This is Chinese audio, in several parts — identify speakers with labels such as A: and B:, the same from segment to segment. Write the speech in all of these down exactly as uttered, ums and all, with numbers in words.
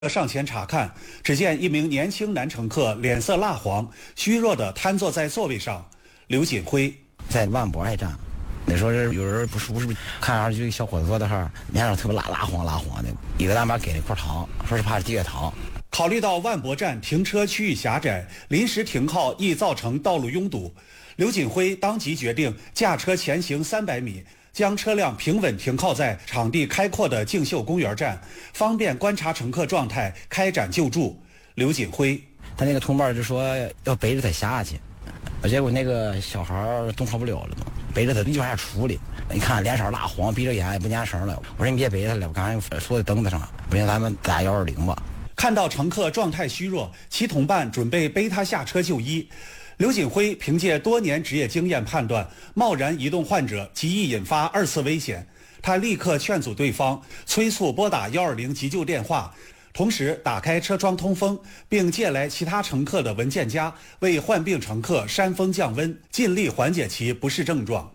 A: 上前查看，只见一名年轻男乘客脸色蜡黄，虚弱地瘫坐在座位上。刘锦辉
B: 在万博爱站，那时候是有人不舒服，看上去小伙子坐在那儿，脸上特别蜡蜡黄蜡黄的，一个大妈给了一块糖，说是怕是低血糖。
A: 考虑到万博站停车区域狭窄，临时停靠易造成道路拥堵，刘锦辉当即决定驾车前行三百米。将车辆平稳停靠在场地开阔的竞秀公园站，方便观察乘客状态，开展救助。刘锦辉，
B: 他那个同伴就说要背着他下去，结果那个小孩动弹不了了，背着他就往下处理。你看脸色蜡黄，闭着眼也不念声了。我说你别背他了，我刚才说在凳子上，不行咱们打幺二零吧。
A: 看到乘客状态虚弱，其同伴准备背他下车就医。刘锦辉凭借多年职业经验判断，贸然移动患者极易引发二次危险。他立刻劝阻对方，催促拨打幺二零急救电话，同时打开车窗通风，并借来其他乘客的文件夹，为患病乘客扇风降温，尽力缓解其不适症状。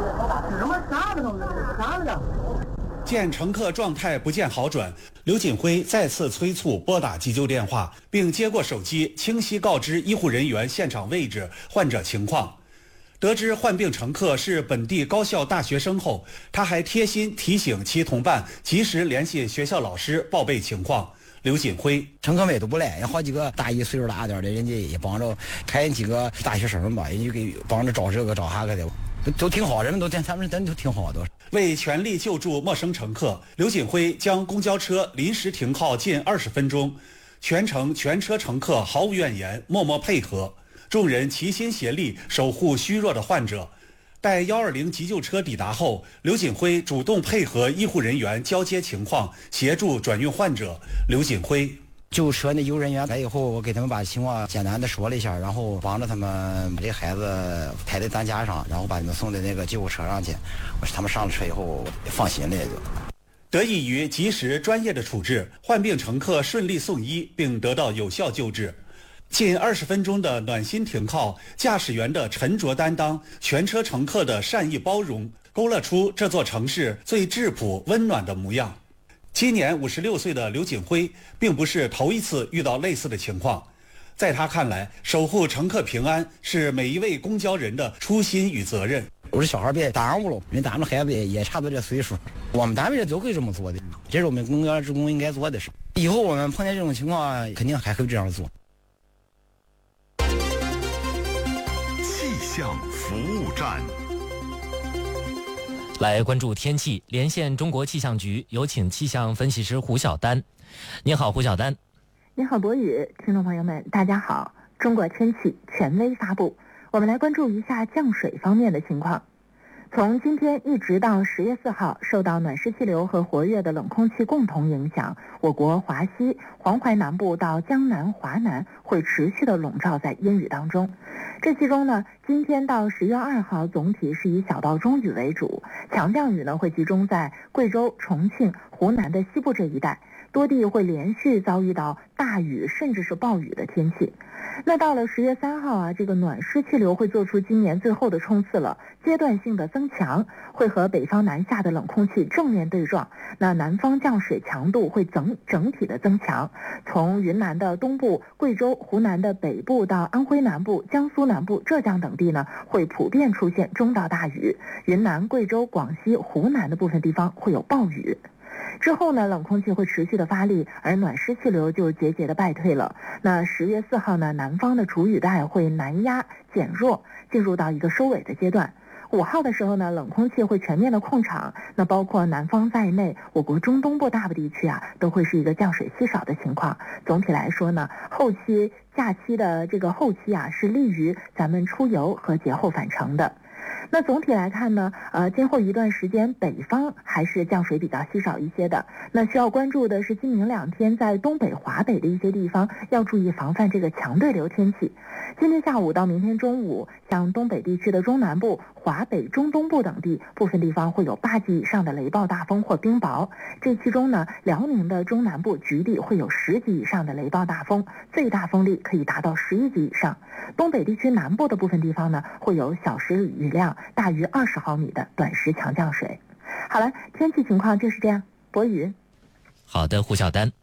A: 见乘客状态不见好转，刘锦辉再次催促拨打急救电话，并接过手机，清晰告知医护人员现场位置、患者情况。得知患病乘客是本地高校大学生后，他还贴心提醒其同伴及时联系学校老师报备情况。刘锦辉，
B: 乘客们也都不赖，有好几个大一岁数大点的，人家也帮着开几个大学生吧，也就给帮着找这个找那个的。都都挺好，人们都他们真都挺好的。
A: 为全力救助陌生乘客，刘锦辉将公交车临时停靠近二十分钟，全程全车乘客毫无怨言，默默配合，众人齐心协力守护虚弱的患者。待幺二零急救车抵达后，刘锦辉主动配合医护人员交接情况，协助转运患者。刘锦辉。
B: 救车那医务人员来以后，我给他们把情况简单的说了一下，然后帮着他们把这孩子抬在担架上，然后把他们送到那个救护车上去。我说他们上了车以后放心了也就。
A: 得益于及时专业的处置，患病乘客顺利送医并得到有效救治。近二十分钟的暖心停靠，驾驶员的沉着担当，全车乘客的善意包容，勾勒出这座城市最质朴温暖的模样。今年五十六岁的刘锦辉并不是头一次遇到类似的情况，在他看来，守护乘客平安是每一位公交人的初心与责任。
B: 我说小孩别耽误了，因为咱们孩子也也差不多这岁数，我们单位人都会这么做的，这是我们公交职工应该做的事。以后我们碰见这种情况，肯定还会这样做。
C: 气象服务站。
D: 来关注天气，连线中国气象局，有请气象分析师胡晓丹。你好，胡晓丹。
E: 你好，博宇，听众朋友们，大家好。中国天气权威发布，我们来关注一下降水方面的情况。从今天一直到十月四号，受到暖湿气流和活跃的冷空气共同影响，我国华西、黄淮南部到江南、华南会持续的笼罩在阴雨当中。这其中呢，今天到十月二号总体是以小到中雨为主，强降雨呢会集中在贵州、重庆、湖南的西部这一带，多地会连续遭遇到大雨甚至是暴雨的天气。那到了十月三号啊，这个暖湿气流会做出今年最后的冲刺了，阶段性的增强，会和北方南下的冷空气正面对撞，那南方降水强度会整整体的增强，从云南的东部、贵州、湖南的北部到安徽南部、江苏南部、浙江等地呢，会普遍出现中到大雨，云南、贵州、广西、湖南的部分地方会有暴雨。之后呢，冷空气会持续的发力，而暖湿气流就节节的败退了。那十月四号呢，南方的主雨带会南压减弱，进入到一个收尾的阶段。五号的时候呢，冷空气会全面的控场，那包括南方在内，我国中东部大部地区啊，都会是一个降水稀少的情况。总体来说呢，后期假期的这个后期啊，是利于咱们出游和节后返程的。那总体来看呢，呃，今后一段时间北方还是降水比较稀少一些的。那需要关注的是今明两天在东北、华北的一些地方要注意防范这个强对流天气。今天下午到明天中午，像东北地区的中南部、华北、中东部等地部分地方会有八级以上的雷暴大风或冰雹。这其中呢，辽宁的中南部局地会有十级以上的雷暴大风，最大风力可以达到十一级以上。东北地区南部的部分地方呢，会有小时雨量大于二十毫米的短时强降水。好了，天气情况就是这样。博宇。
D: 好的，胡晓丹。